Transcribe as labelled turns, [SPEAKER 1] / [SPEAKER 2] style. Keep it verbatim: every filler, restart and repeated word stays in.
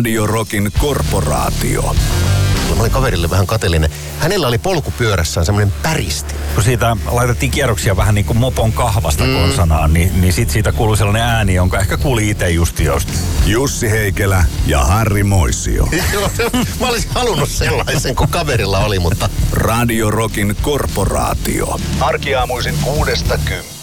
[SPEAKER 1] Radio Rockin korporaatio.
[SPEAKER 2] Mä olin kaverille vähän kateellinen. Hänellä oli polkupyörässään semmoinen päristi.
[SPEAKER 3] Kun siitä laitettiin kierroksia vähän niin kuin mopon kahvasta mm. konsanaan, niin, niin sit siitä kuului sellainen ääni, jonka ehkä kuuli itse just josta.
[SPEAKER 1] Jussi Heikelä ja Harri Moisio.
[SPEAKER 2] Mä olisin halunnut sellaisen, kun kaverilla oli, mutta...
[SPEAKER 1] Radio Rockin korporaatio.
[SPEAKER 4] Arkiaamuisin kuudesta kymppiin.